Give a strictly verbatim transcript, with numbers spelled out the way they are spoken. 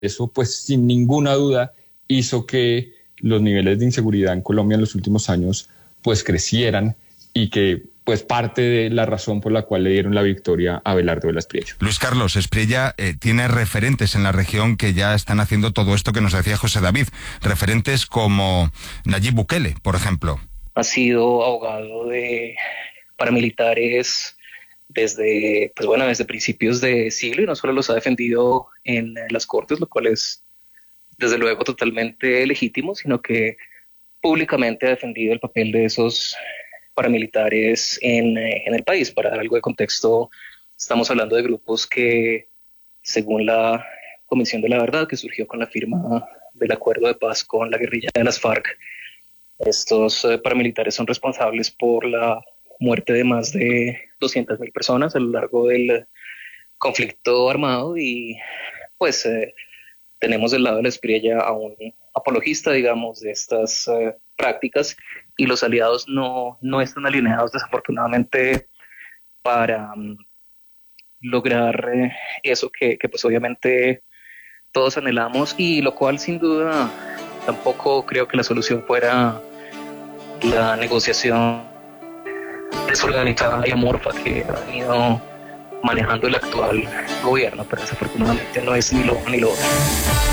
Eso, pues, sin ninguna duda, hizo que los niveles de inseguridad en Colombia en los últimos años, pues, crecieran y que, pues, parte de la razón por la cual le dieron la victoria a Abelardo de la Espriella. Luis Carlos, Espriella eh, tiene referentes en la región que ya están haciendo todo esto que nos decía José David, referentes como Nayib Bukele, por ejemplo. Ha sido abogado de paramilitares desde, pues bueno, desde principios de siglo, y no solo los ha defendido en las cortes, lo cual es desde luego totalmente legítimo, sino que públicamente ha defendido el papel de esos paramilitares en, en el país. Para dar algo de contexto, estamos hablando de grupos que, según la Comisión de la Verdad, que surgió con la firma del acuerdo de paz con la guerrilla de las FARC, estos eh, paramilitares son responsables por la muerte de más de doscientas mil personas a lo largo del conflicto armado, y pues eh, tenemos del lado de la Espriella a un apologista, digamos, de estas eh, prácticas, y los aliados no, no están alineados, desafortunadamente, para um, lograr eh, eso que, que pues obviamente todos anhelamos, y lo cual sin duda tampoco creo que la solución fuera la negociación desorganizada y amorfa que ha venido manejando el actual gobierno, pero desafortunadamente no es ni lo uno ni lo otro.